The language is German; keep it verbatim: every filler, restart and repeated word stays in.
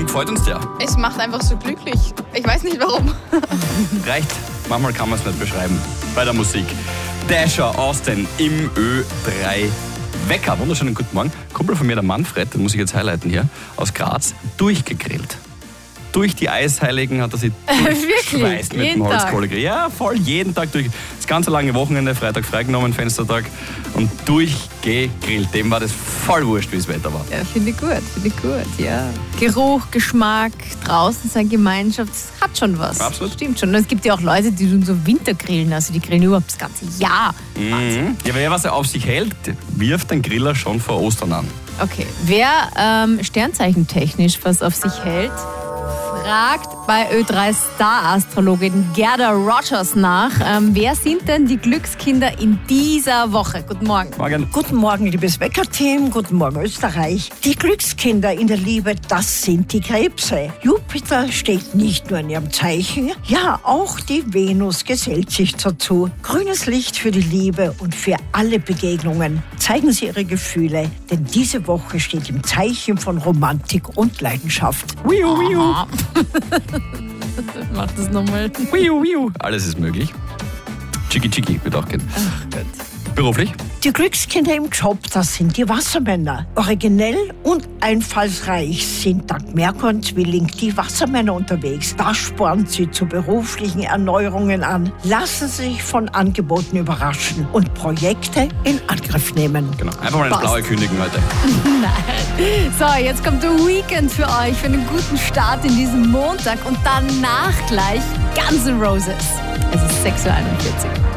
Darum freut uns der. Es macht einfach so glücklich. Ich weiß nicht warum. Reicht. Manchmal kann man es nicht beschreiben. Bei der Musik. Dasher Austin im Ö drei Wecker. Wunderschönen guten Morgen. Kumpel von mir, der Manfred, den muss ich jetzt highlighten hier, aus Graz, durchgegrillt. Durch die Eisheiligen hat er sich durchgeschweißt mit dem Holzkohlegrill. Ja, voll, jeden Tag durch. Das ganze lange Wochenende, Freitag freigenommen, Fenstertag und durchgegrillt. Dem war das voll wurscht, wie das Wetter war. Ja, finde ich gut, finde ich gut, ja. Geruch, Geschmack, draußen sein, Gemeinschaft, das hat schon was. Absolut. Stimmt schon. Und es gibt ja auch Leute, die tun so Wintergrillen, also die grillen überhaupt das ganze Jahr. Mhm. Ja, wer was er auf sich hält, wirft den Griller schon vor Ostern an. Okay, wer ähm, sternzeichentechnisch was auf sich hält, fragt bei Ö drei Star-Astrologin Gerda Rogers nach, ähm, wer sind denn die Glückskinder in dieser Woche? Guten Morgen. Morgen. Guten Morgen, liebes Wecker-Team. Guten Morgen, Österreich. Die Glückskinder in der Liebe, das sind die Krebse. Jupiter steht nicht nur in ihrem Zeichen, ja, auch die Venus gesellt sich dazu. Grünes Licht für die Liebe und für alle Begegnungen. Zeigen Sie Ihre Gefühle, denn diese Woche steht im Zeichen von Romantik und Leidenschaft. Wiu, wiu. Mach das nochmal. Wiu, wiu. Alles ist möglich. Chiki Chiki wird auch gehen. Ach Gott. Beruflich? Die Glückskinder im Job, das sind die Wassermänner. Originell und einfallsreich sind dank Merkur und Zwilling die Wassermänner unterwegs. Das spornt sie zu beruflichen Erneuerungen an. Lassen Sie sich von Angeboten überraschen und Projekte in Angriff nehmen. Genau. Einfach mal ins Passt. Blaue kündigen heute. Nein. So, jetzt kommt der Weekend für euch, für einen guten Start in diesen Montag und danach gleich Guns N' Roses. Es ist sechs Uhr einundvierzig.